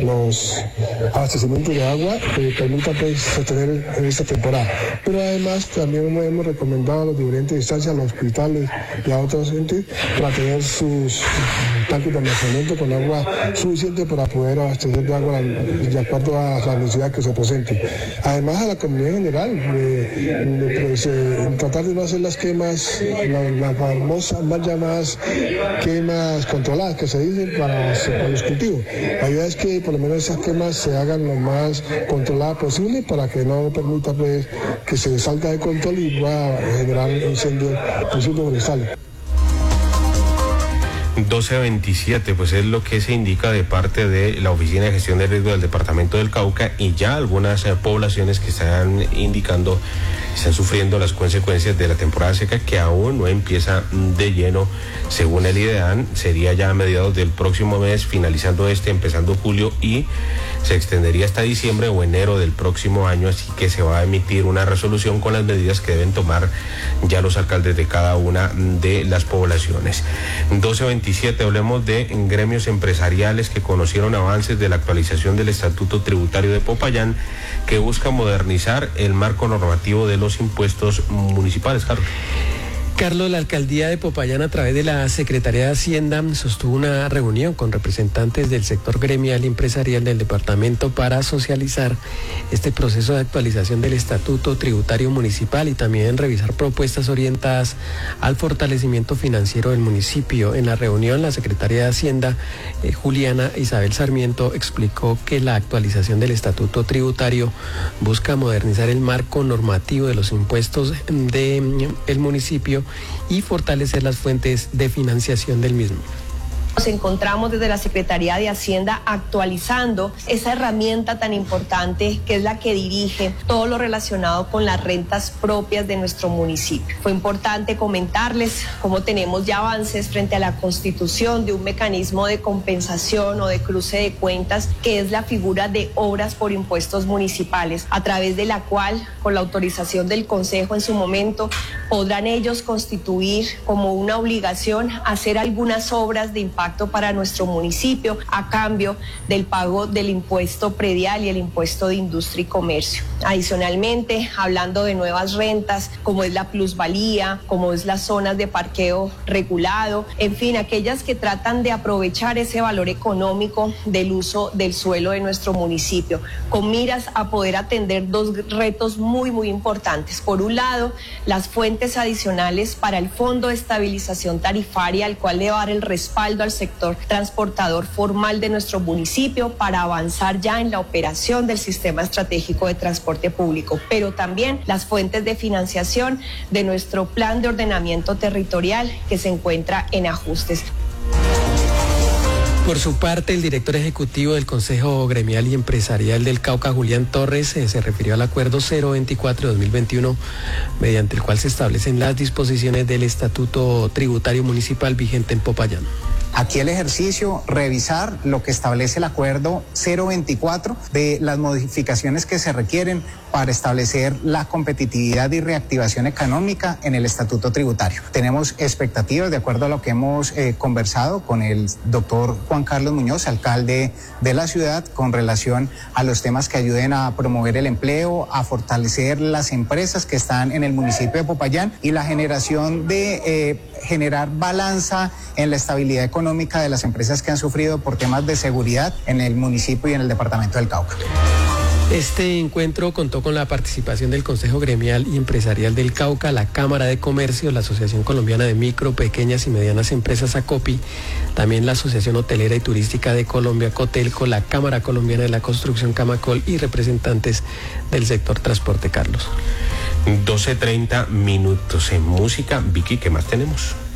los abastecimientos de agua que permita pues sostener en esta temporada. Pero además también hemos recomendado a las diferentes instancias, a los hospitales y a otros entes para tener sus tanques de almacenamiento con agua suficiente para poder abastecer de agua de acuerdo a la necesidad que se presente. Además a la comunidad en general, tratar de no hacer las quemas, las famosas mal llamadas quemas controladas que se dicen para los cultivos. La idea es que por lo menos esas quemas se hagan lo más controladas posible para que no permita pues, que se salga de control y pueda generar incendios forestales. 12:27, pues es lo que se indica de parte de la Oficina de Gestión de Riesgo del Departamento del Cauca, y ya algunas poblaciones que están indicando están sufriendo las consecuencias de la temporada seca, que aún no empieza de lleno. Según el IDEAN, sería ya a mediados del próximo mes, finalizando empezando julio, y se extendería hasta diciembre o enero del próximo año, así que se va a emitir una resolución con las medidas que deben tomar ya los alcaldes de cada una de las poblaciones. 12:27, hablemos de gremios empresariales que conocieron avances de la actualización del Estatuto Tributario de Popayán, que busca modernizar el marco normativo de los impuestos municipales. Carlos, la alcaldía de Popayán, a través de la Secretaría de Hacienda, sostuvo una reunión con representantes del sector gremial y empresarial del departamento para socializar este proceso de actualización del Estatuto Tributario Municipal y también revisar propuestas orientadas al fortalecimiento financiero del municipio. En la reunión, la Secretaría de Hacienda, Juliana Isabel Sarmiento, explicó que la actualización del Estatuto Tributario busca modernizar el marco normativo de los impuestos del municipio y fortalecer las fuentes de financiación del mismo. Nos encontramos desde la Secretaría de Hacienda actualizando esa herramienta tan importante que es la que dirige todo lo relacionado con las rentas propias de nuestro municipio. Fue importante comentarles cómo tenemos ya avances frente a la constitución de un mecanismo de compensación o de cruce de cuentas, que es la figura de obras por impuestos municipales, a través de la cual, con la autorización del Consejo en su momento, podrán ellos constituir como una obligación hacer algunas obras de impacto para nuestro municipio a cambio del pago del impuesto predial y el impuesto de industria y comercio. Adicionalmente, hablando de nuevas rentas, como es la plusvalía, como es las zonas de parqueo regulado, en fin, aquellas que tratan de aprovechar ese valor económico del uso del suelo de nuestro municipio, con miras a poder atender dos retos muy importantes. Por un lado, las fuentes adicionales para el Fondo de Estabilización Tarifaria, al cual le va a dar el respaldo al sector transportador formal de nuestro municipio para avanzar ya en la operación del sistema estratégico de transporte público, pero también las fuentes de financiación de nuestro plan de ordenamiento territorial, que se encuentra en ajustes. Por su parte, el director ejecutivo del Consejo Gremial y Empresarial del Cauca, Julián Torres, se refirió al acuerdo 024 de 2021, mediante el cual se establecen las disposiciones del Estatuto Tributario Municipal vigente en Popayán. Aquí el ejercicio, revisar lo que establece el acuerdo 024 de las modificaciones que se requieren para establecer la competitividad y reactivación económica en el estatuto tributario. Tenemos expectativas, de acuerdo a lo que hemos conversado con el doctor Juan Carlos Muñoz, alcalde de la ciudad, con relación a los temas que ayuden a promover el empleo, a fortalecer las empresas que están en el municipio de Popayán y la generación de generar balanza en la estabilidad económica de las empresas que han sufrido por temas de seguridad en el municipio y en el departamento del Cauca. Este encuentro contó con la participación del Consejo Gremial y Empresarial del Cauca, la Cámara de Comercio, la Asociación Colombiana de Micro, Pequeñas y Medianas Empresas, ACOPI, también la Asociación Hotelera y Turística de Colombia, Cotelco, la Cámara Colombiana de la Construcción, Camacol, y representantes del sector transporte. Carlos. 12:30 en música. Vicky, ¿qué más tenemos?